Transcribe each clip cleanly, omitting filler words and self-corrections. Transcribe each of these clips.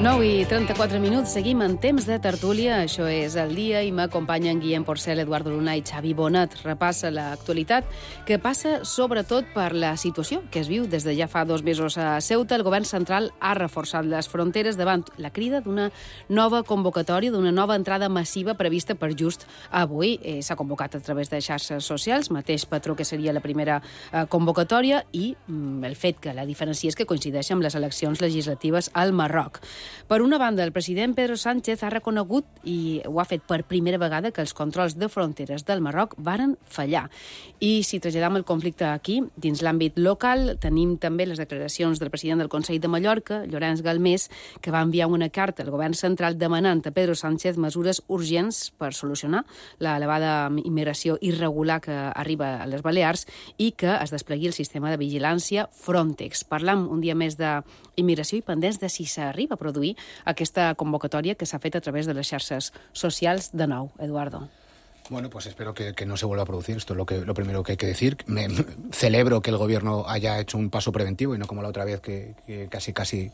9:34, seguim en temps de tertúlia. Això és El Dia i m'acompanyen Guillem Porcel, Eduardo Luna i Xavi Bonat. Repassa l'actualitat, que passa sobretot per la situació que es viu des de ja fa 2 mesos a Ceuta. El govern central ha reforçat les fronteres davant la crida d'una nova convocatòria, d'una nova entrada massiva prevista per just avui. S'ha convocat a través de xarxes socials, mateix patró que seria la primera convocatòria, i el fet que la diferència és que coincideix amb les eleccions legislatives al Marroc. Per una banda, el president Pedro Sánchez ha reconegut, i ho ha fet per primera vegada, que els controls de fronteres del Marroc varen fallar. I si traslladam el conflicte aquí, dins l'àmbit local, tenim també les declaracions del president del Consell de Mallorca, Llorenç Galmés, que va enviar una carta al govern central demanant a Pedro Sánchez mesures urgents per solucionar l'elevada immigració irregular que arriba a les Balears i que es desplegui el sistema de vigilància Frontex. Parlam un dia més d'immigració i pendents de si s'arriba a produir aquesta convocatòria que s'ha fet a través de les xarxes socials de nou. Eduardo. Bueno, pues espero que no se vuelva a producir. Esto es lo primero que hay que decir. Celebro que el gobierno haya hecho un paso preventivo y no como la otra vez que casi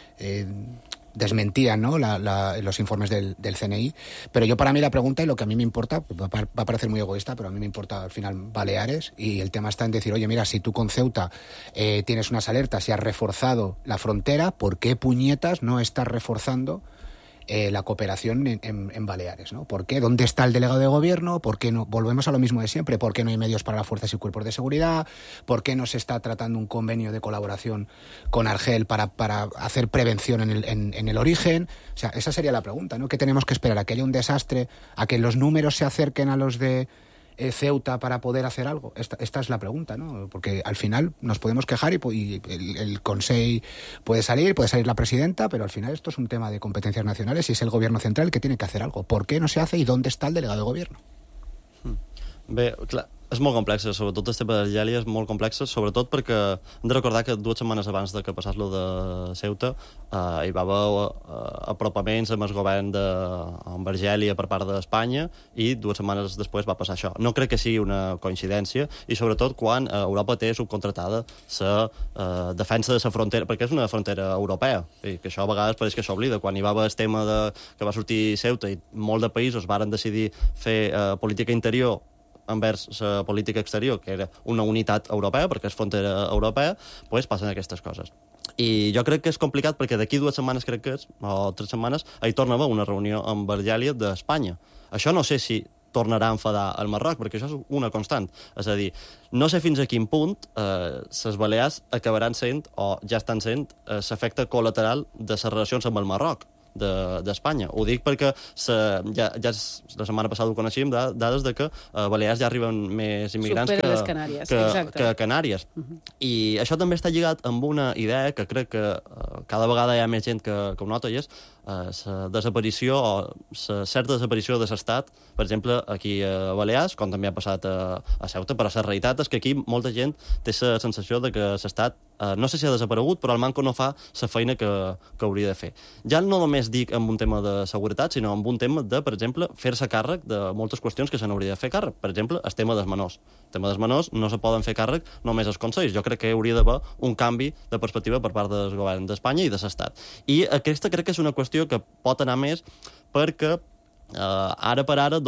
desmentían, ¿no?, los informes del CNI. Pero para mí la pregunta, y lo que a mí me importa, va a parecer muy egoísta, pero a mí me importa al final Baleares, y el tema está en decir, oye, mira, si tú con Ceuta tienes unas alertas y has reforzado la frontera, ¿por qué puñetas no estás reforzando la cooperación en Baleares, ¿no? ¿Por qué? ¿Dónde está el delegado de gobierno? ¿Por qué no? Volvemos a lo mismo de siempre. ¿Por qué no hay medios para las fuerzas y cuerpos de seguridad? ¿Por qué no se está tratando un convenio de colaboración con Argel para hacer prevención en el origen? O sea, esa sería la pregunta, ¿no? ¿Qué tenemos que esperar? ¿A que haya un desastre? ¿A que los números se acerquen a los de Ceuta para poder hacer algo? Esta es la pregunta, ¿no? Porque al final nos podemos quejar y el Consell puede salir la presidenta, pero al final esto es un tema de competencias nacionales y es el gobierno central el que tiene que hacer algo. ¿Por qué no se hace y dónde está el delegado de gobierno? Bé, clar, és molt complex, sobretot el tema d'Argèlia és molt complex, sobretot perquè hem de recordar que 2 setmanes abans de que passés lo de Ceuta hi va haver apropaments amb el govern amb Argèlia per part d'Espanya i 2 setmanes després va passar això. No crec que sigui una coincidència i sobretot quan Europa té subcontratada la defensa de la frontera, perquè és una frontera europea i que això a vegades pareix que s'oblida. Quan hi va haver el tema que va sortir Ceuta i molts de països varen decidir fer política interior envers la política exterior, que era una unitat europea, perquè és frontera europea, doncs passen aquestes coses. I jo crec que és complicat perquè d'aquí 2 setmanes, crec que és, o 3 setmanes, hi torna a haver una reunió amb Argèlia d'Espanya. Això no sé si tornarà a enfadar el Marroc, perquè això és una constant. És a dir, no sé fins a quin punt les Balears acabaran sent, o ja estan sent, l'efecte col·lateral de les relacions amb el Marroc d'Espanya. Ho dic perquè ja la setmana passada ho coneixíem, dades de que a Balears ja arriben més immigrants que a Canàries. I això també està lligat amb una idea que crec que cada vegada hi ha més gent que ho nota, i és la desaparició o la certa desaparició de l'Estat, per exemple, aquí a Balears, com també ha passat a Ceuta, però la realitat és que aquí molta gent té la sensació de que l'Estat, no sé si ha desaparegut, però el manco no fa la feina que hauria de fer. Ja no només dic amb un tema de seguretat, sinó amb un tema de, per exemple, fer-se càrrec de moltes qüestions que se n'hauria de fer càrrec. Per exemple, el tema dels menors. El tema dels menors no se poden fer càrrec només els consells. Jo crec que hauria d'haver un canvi de perspectiva per part del govern d'Espanya i de l'Estat. I aquesta crec que és una qüestió que pot anar més perquè ara per ara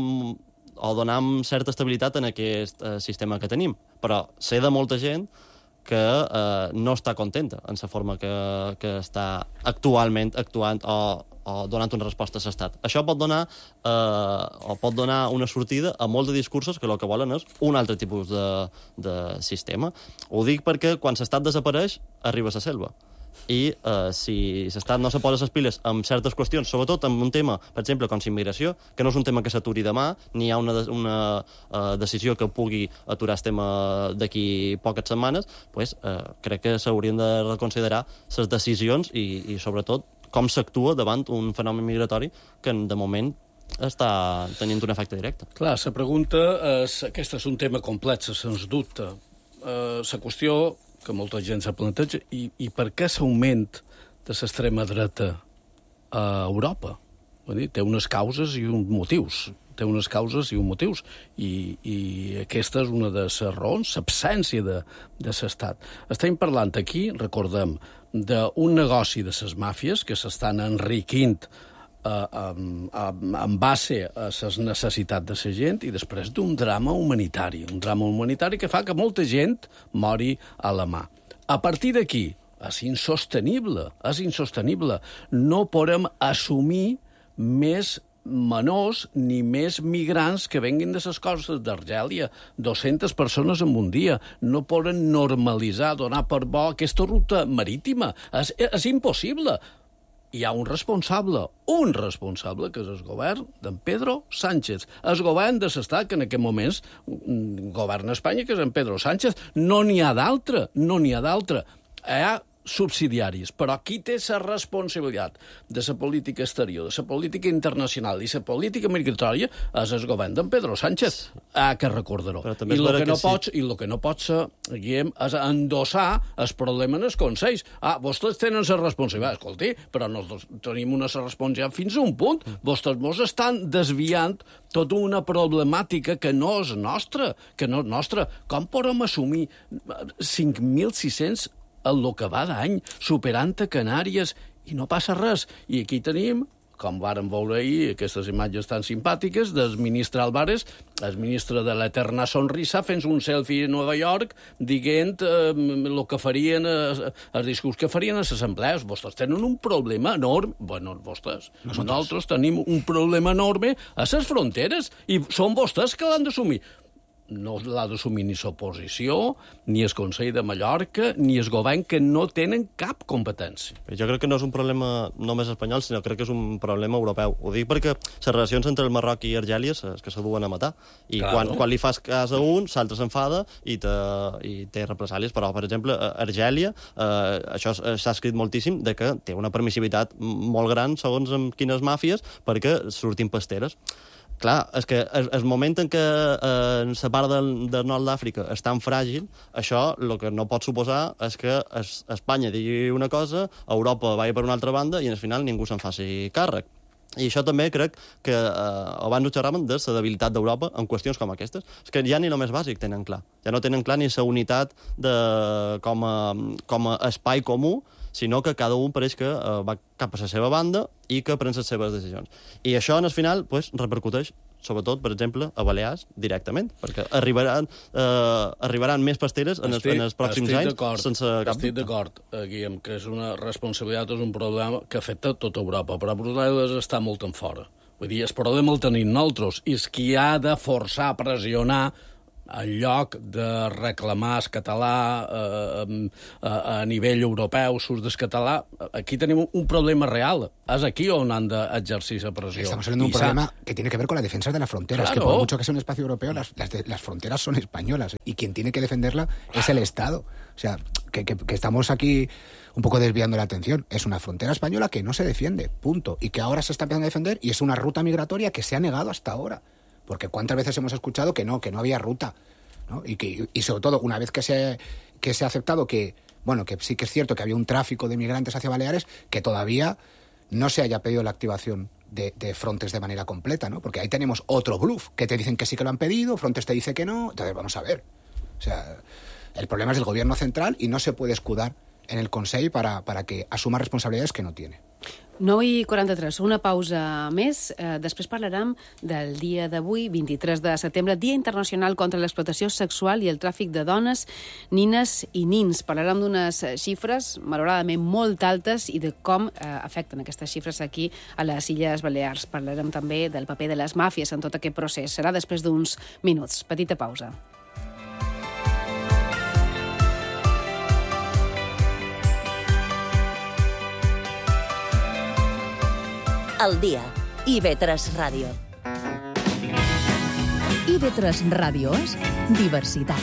donam certa estabilitat en aquest sistema que tenim. Però sé de molta gent que no està contenta en la forma que està actualment actuant o donant una resposta a l'Estat. Això pot donar una sortida a molts de discursos que el que volen és un altre tipus de sistema. Ho dic perquè quan l'Estat desapareix, arriba la selva. I si l'Estat no se posa les piles amb certes qüestions, sobretot amb un tema, per exemple, com l'immigració, que no és un tema que s'aturi demà, ni hi ha una decisió que pugui aturar el tema d'aquí poques setmanes, doncs crec que s'haurien de reconsiderar les decisions i sobretot com s'actua davant un fenomen migratori que de moment està tenint un efecte directe. Clar, la pregunta és... Aquest és un tema complex, sens dubte. La qüestió que molta gent se planteja, i per què l'augment de l'extrema dreta a Europa? Té unes causes i uns motius. I aquesta és una de les raons, l'absència de l'Estat. Estem parlant aquí, recordem, d'un negoci de les màfies que s'estan enriquint en base a les necessitats de la gent i després d'un drama humanitari que fa que molta gent mori a la mà. A partir d'aquí, és insostenible. No podem assumir més menors ni més migrants que venguin de les costes d'Argèlia. 200 persones en un dia. No poden normalitzar, donar per bo aquesta ruta marítima. És impossible. Hi ha un responsable, que és el govern d'en Pedro Sánchez. El govern de l'Estat, que en aquest moments governa Espanya, que és en Pedro Sánchez. No n'hi ha d'altre. Hi ha subsidiaris, però qui té la responsabilitat de la política exterior, de la política internacional i la política migratòria és el govern d'en Pedro Sánchez, que recordaró. I el que no pots Guillem, és endossar el problema en els consells. Vostès tenen la responsabilitat. Escolti, però nosaltres tenim una responsabilitat fins a un punt. Vostès mos estan desviant tota una problemàtica que no és nostra. Com podem assumir 5.600 el que va d'any, superant a Canàries, i no passa res. I aquí tenim, com vàrem veure ahir, aquestes imatges tan simpàtiques, del ministre Álvarez, el ministre de l'eterna sonrisa, fent un selfie a Nova York, dient el que farien, el discurs que farien a les assemblees. Vostès tenen un problema enorme. Bueno, nosaltres tenim un problema enorme a les fronteres, i són vostès que l'han d'assumir. No l'ha d'assumir ni l'oposició, ni el Consell de Mallorca, ni el govern, que no tenen cap competència. Jo crec que no és un problema només espanyol, sinó crec que és un problema europeu. Ho dic perquè les relacions entre el Marroc i Argèlia és que se duen a matar. I quan li fas cas a un, l'altre s'enfada i té represàlies. Però, per exemple, a Argèlia, això s'ha escrit moltíssim, de que té una permissivitat molt gran, segons amb quines màfies, perquè surtin pasteres. Clar, és que el moment en què la part del nord d'Àfrica és tan fràgil, això el que no pot suposar és que Espanya digui una cosa, Europa vagi per una altra banda i al final ningú se'n faci càrrec. I això també crec que abans ho xerràvem de la debilitat d'Europa en qüestions com aquestes. És que ja ni el més bàsic tenen clar. Ja no tenen clar ni la unitat com a espai comú, sinó que cada un pareix que va cap a la seva banda i que pren les seves decisions. I això, al final, repercuteix, sobretot, per exemple, a Balears, directament, perquè arribaran més pasteres en els pròxims anys sense cap dubte. Estic d'acord, Guillem, que és una responsabilitat, és un problema que afecta tota Europa, però Brussel·les està molt en fora. Vull dir, el problema el tenim nosaltres, i és qui ha de forçar a pressionar en lloc de reclamar el català a nivell europeu, surt del català. Aquí tenim un problema real. És aquí on han d'exercir la pressió. Estamos hablando de un problema que tiene que ver con la defensa de las fronteras. Claro. Que por mucho que sea un espacio europeo, las fronteras son españolas. Y quien tiene que defenderla es el Estado. O sea, que estamos aquí un poco desviando la atención. Es una frontera española que no se defiende, punto. Y que ahora se está empezando a defender, y es una ruta migratoria que se ha negado hasta ahora. Porque cuántas veces hemos escuchado que no había ruta, ¿no? Y sobre todo, una vez que se ha aceptado que sí que es cierto que había un tráfico de migrantes hacia Baleares, que todavía no se haya pedido la activación de Frontex de manera completa, ¿no? Porque ahí tenemos otro bluff, que te dicen que sí que lo han pedido, Frontex te dice que no, entonces vamos a ver. O sea, el problema es del gobierno central y no se puede escudar en el Consell para que asuma responsabilidades que no tiene. 9:43, una pausa més. Després parlarem del dia d'avui, 23 de setembre, Dia Internacional contra l'explotació sexual i el tràfic de dones, nines i nins. Parlarem d'unes xifres, malauradament, molt altes i de com afecten aquestes xifres aquí a les Illes Balears. Parlarem també del paper de les màfies en tot aquest procés. Serà després d'uns minuts. Petita pausa. Al dia. IB3 Ràdio. IB3 Ràdio és diversitat.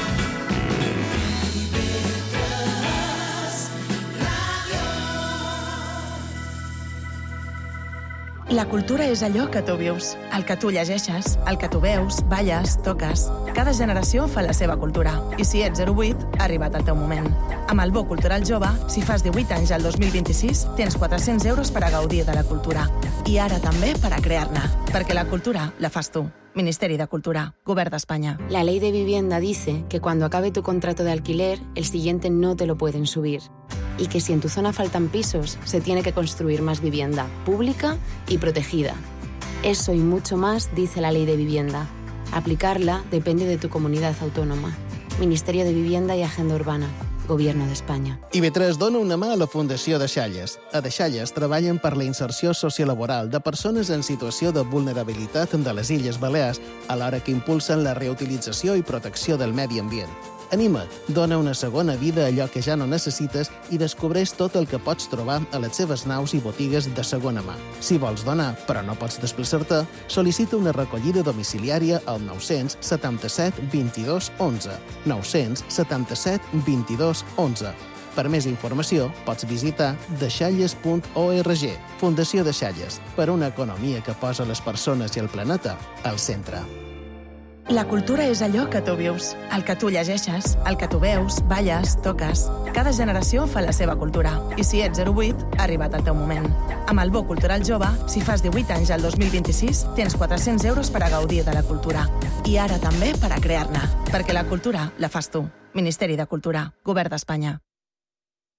La cultura és allò que tu vius, el que tu llegeixes, el que tu veus, balles, toques. Cada generació fa la seva cultura. I si ets 08, ha arribat el teu moment. Amb el Bo Cultural Jove, si fas 18 anys al 2026, tens 400 euros per a gaudir de la cultura. I ara també per a crear-ne. Perquè la cultura la fas tu. Ministeri de Cultura, Govern d'Espanya. La Ley de Vivienda dice que cuando acabe tu contrato de alquiler, el siguiente no te lo pueden subir. y que si en tu zona faltan pisos, se tiene que construir más vivienda pública y protegida. Eso y mucho más dice la Ley de Vivienda. Aplicarla depende de tu comunidad autónoma. Ministerio de Vivienda y Agenda Urbana. Gobierno d'Espanya. IB3 dona una mà a la Fundació Deixalles. A Deixalles treballen per la inserció sociolaboral de persones en situació de vulnerabilitat de les Illes Balears, alhora que impulsen la reutilització i protecció del medi ambient. Anima't, dona una segona vida a allò que ja no necessites i descobreix tot el que pots trobar a les seves naus i botigues de segona mà. Si vols donar, però no pots desplaçar-te, sol·licita una recollida domiciliària al 977 22 11. 977 22 11. Per més informació, pots visitar deixalles.org. Fundació Deixalles, per una economia que posa les persones i el planeta al centre. La cultura és allò que tu vius, el que tu llegeixes, el que tu veus, balles, toques. Cada generació fa la seva cultura. I si ets 08, ha arribat el teu moment. Amb el Bo Cultural Jove, si fas 18 anys al 2026, tens 400 euros per a gaudir de la cultura. I ara també per a crear-ne, perquè la cultura la fas tu. Ministeri de Cultura, Govern d'Espanya.